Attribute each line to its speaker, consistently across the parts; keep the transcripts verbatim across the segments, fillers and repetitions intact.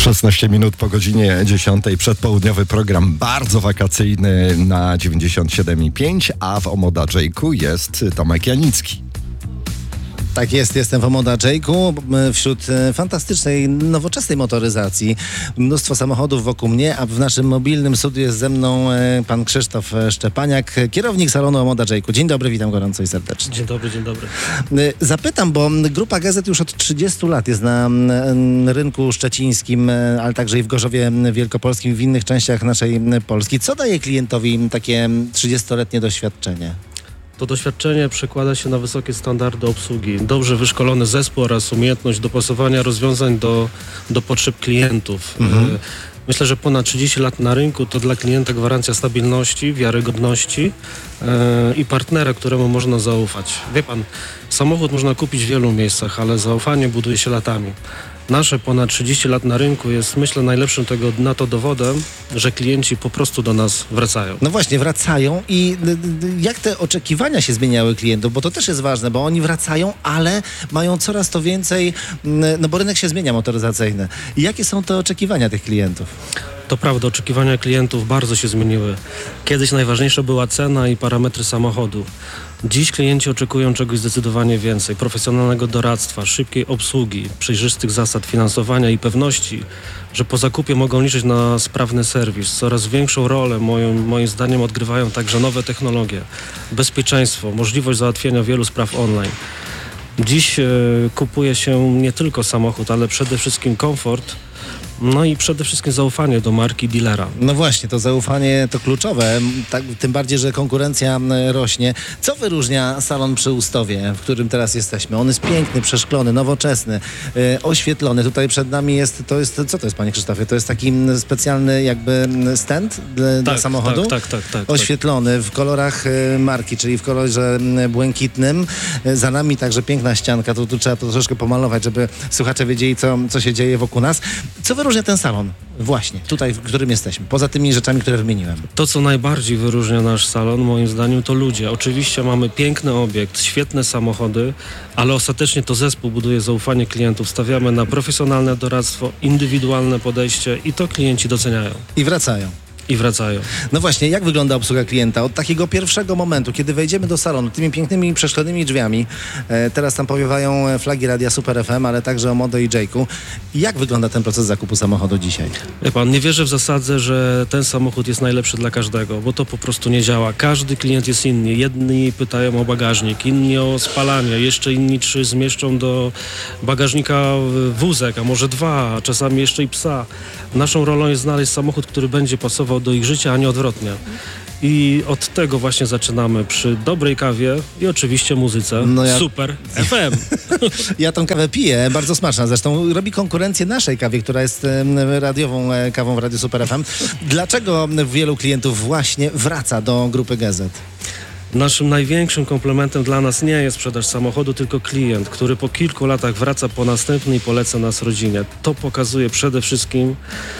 Speaker 1: szesnaście minut po godzinie dziesiątej. Przedpołudniowy program bardzo wakacyjny na dziewięćdziesiąt siedem i pięć, a w Omoda Jake'u jest Tomek Janicki.
Speaker 2: Tak jest, jestem w Omoda Jake'u wśród fantastycznej, nowoczesnej motoryzacji. Mnóstwo samochodów wokół mnie, a w naszym mobilnym studiu jest ze mną pan Krzysztof Szczepaniak, kierownik salonu Omoda Jake'u. Dzień dobry, witam gorąco i serdecznie.
Speaker 3: Dzień dobry, dzień dobry.
Speaker 2: Zapytam, bo Grupa Gazet już od trzydziestu lat jest na rynku szczecińskim, ale także i w Gorzowie Wielkopolskim, w innych częściach naszej Polski. Co daje klientowi takie trzydziestoletnie doświadczenie?
Speaker 3: To doświadczenie przekłada się na wysokie standardy obsługi, dobrze wyszkolony zespół oraz umiejętność dopasowania rozwiązań do, do potrzeb klientów. Mhm. Myślę, że ponad trzydzieści lat na rynku to dla klienta gwarancja stabilności, wiarygodności yy, i partnera, któremu można zaufać. Wie pan, samochód można kupić w wielu miejscach, ale zaufanie buduje się latami. Nasze ponad trzydzieści lat na rynku jest, myślę, najlepszym tego na to dowodem, że klienci po prostu do nas wracają.
Speaker 2: No właśnie, wracają i jak te oczekiwania się zmieniały klientów, bo to też jest ważne, bo oni wracają, ale mają coraz to więcej, no bo rynek się zmienia motoryzacyjny. I jakie są te oczekiwania tych klientów?
Speaker 3: To prawda, oczekiwania klientów bardzo się zmieniły. Kiedyś najważniejsza była cena i parametry samochodu. Dziś klienci oczekują czegoś zdecydowanie więcej. Profesjonalnego doradztwa, szybkiej obsługi, przejrzystych zasad finansowania i pewności, że po zakupie mogą liczyć na sprawny serwis. Coraz większą rolę, moim, moim zdaniem, odgrywają także nowe technologie, bezpieczeństwo, możliwość załatwienia wielu spraw online. Dziś e, kupuje się nie tylko samochód, ale przede wszystkim komfort, no i przede wszystkim zaufanie do marki dealera.
Speaker 2: No właśnie, to zaufanie to kluczowe, tak, tym bardziej, że konkurencja rośnie. Co wyróżnia salon przy Ustowie, w którym teraz jesteśmy? On jest piękny, przeszklony, nowoczesny, yy, oświetlony. Tutaj przed nami jest, to jest, co to jest, panie Krzysztofie? To jest taki specjalny jakby stand dla,
Speaker 3: tak,
Speaker 2: dla samochodu?
Speaker 3: Tak, tak, tak. tak
Speaker 2: oświetlony w kolorach yy, marki, czyli w kolorze yy, błękitnym. Yy, za nami także piękna ścianka, tu, tu trzeba to troszeczkę pomalować, żeby słuchacze wiedzieli, co, co się dzieje wokół nas. Co wyróżnia ten salon? Właśnie, tutaj, w którym jesteśmy. Poza tymi rzeczami, które wymieniłem.
Speaker 3: To, co najbardziej wyróżnia nasz salon, moim zdaniem, to ludzie. Oczywiście mamy piękny obiekt, świetne samochody, ale ostatecznie to zespół buduje zaufanie klientów. Stawiamy na profesjonalne doradztwo, indywidualne podejście i to klienci doceniają.
Speaker 2: I wracają.
Speaker 3: I wracają.
Speaker 2: No właśnie, jak wygląda obsługa klienta? Od takiego pierwszego momentu, kiedy wejdziemy do salonu, tymi pięknymi, przeszklonymi drzwiami, e, teraz tam powiewają flagi Radia Super F M, ale także Omoda i Jake'u. Jak wygląda ten proces zakupu samochodu dzisiaj?
Speaker 3: Wie pan, nie wierzę w zasadę, że ten samochód jest najlepszy dla każdego, bo to po prostu nie działa. Każdy klient jest inny. Jedni pytają o bagażnik, inni o spalanie, jeszcze inni czy zmieszczą do bagażnika wózek, a może dwa, a czasami jeszcze i psa. Naszą rolą jest znaleźć samochód, który będzie pasował do ich życia, a nie odwrotnie. I od tego właśnie zaczynamy przy dobrej kawie i oczywiście muzyce. No ja... Super F M.
Speaker 2: Ja tą kawę piję, bardzo smaczna. Zresztą robi konkurencję naszej kawie, która jest radiową kawą w Radiu Super F M. Dlaczego wielu klientów właśnie wraca do Grupy Gazet?
Speaker 3: Naszym największym komplementem dla nas nie jest sprzedaż samochodu, tylko klient, który po kilku latach wraca po następny i poleca nas rodzinie. To pokazuje przede wszystkim,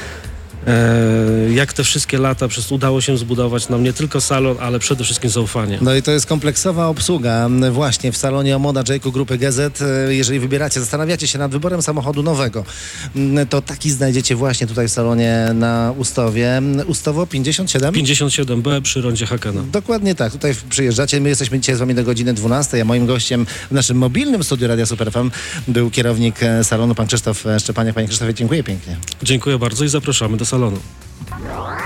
Speaker 3: e, jak te wszystkie lata przez udało się zbudować nam nie tylko salon, ale przede wszystkim zaufanie.
Speaker 2: No i to jest kompleksowa obsługa właśnie w salonie Omoda Jake'u Grupy Gazet. Jeżeli wybieracie, zastanawiacie się nad wyborem samochodu nowego, to taki znajdziecie właśnie tutaj w salonie na Ustowie. Ustowo pięćdziesiąt siedem?
Speaker 3: pięćdziesiąt siedem B przy rondzie Hakena.
Speaker 2: Dokładnie tak. Tutaj przyjeżdżacie. My jesteśmy dzisiaj z wami do godziny dwunastej, a moim gościem w naszym mobilnym studiu Radia Super F M był kierownik salonu, pan Krzysztof Szczepaniak. Panie Krzysztofie, dziękuję pięknie.
Speaker 3: Dziękuję bardzo i zapraszamy do salonu.